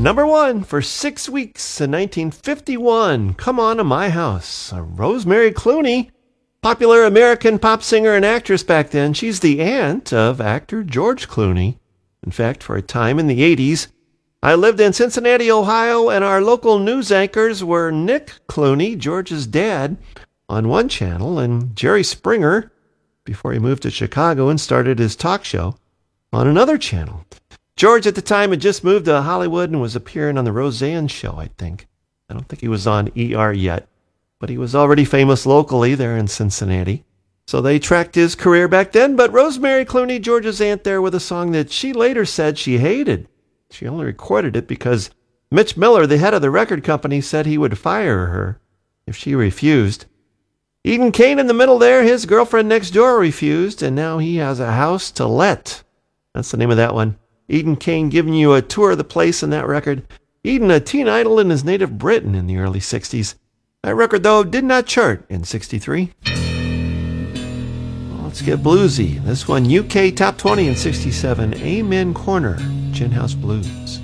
Number one for 6 weeks in 1951. Come On to My House. Rosemary Clooney, popular American pop singer and actress back then. She's the aunt of actor George Clooney. In fact, for a time in the 80s, I lived in Cincinnati, Ohio, and our local news anchors were Nick Clooney, George's dad, on one channel, and Jerry Springer, before he moved to Chicago and started his talk show, on another channel. George at the time had just moved to Hollywood and was appearing on the Roseanne show, I think. I don't think he was on ER yet, but he was already famous locally there in Cincinnati. So they tracked his career back then, but Rosemary Clooney, George's aunt there, with a song that she later said she hated. She only recorded it because Mitch Miller, the head of the record company, said he would fire her if she refused. Eden Kane in the middle there, his girlfriend next door refused, and now he has a house to let. That's the name of that one. Eden Kane giving you a tour of the place in that record. Eden, a teen idol in his native Britain in the early 60s. That record, though, did not chart in 63. Well, let's get bluesy. This one, UK Top 20 in 67. Amen Corner, Gin House Blues.